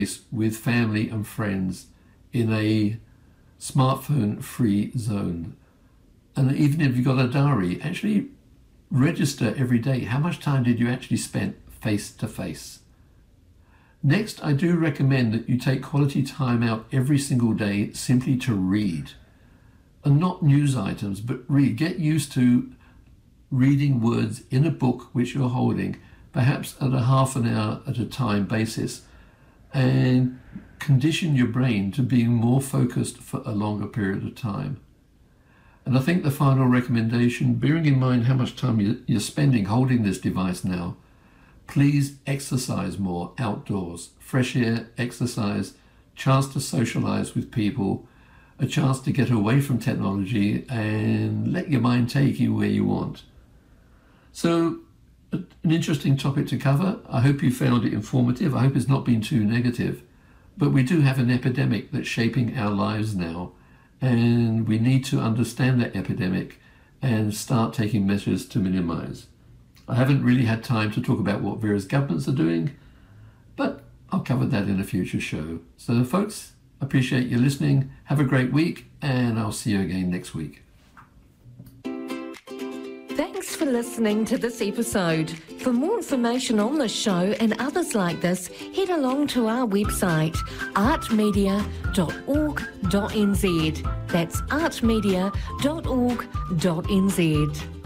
with family and friends in a smartphone-free zone. And even if you've got a diary, actually register every day. How much time did you actually spend face to face? Next, I do recommend that you take quality time out every single day simply to read. And not news items, but read. Get used to reading words in a book which you're holding, perhaps at a half an hour at a time basis, and condition your brain to being more focused for a longer period of time. And I think the final recommendation, bearing in mind how much time you're spending holding this device now, please exercise more outdoors. Fresh air, exercise, chance to socialize with people, a chance to get away from technology and let your mind take you where you want. So, an interesting topic to cover. I hope you found it informative. I hope it's not been too negative. But we do have an epidemic that's shaping our lives now, and we need to understand that epidemic and start taking measures to minimize. I haven't really had time to talk about what various governments are doing, but I'll cover that in a future show. So folks, appreciate you listening. Have a great week, and I'll see you again next week. Thanks for listening to this episode. For more information on this show and others like this, head along to our website, artmedia.org.nz. That's artmedia.org.nz.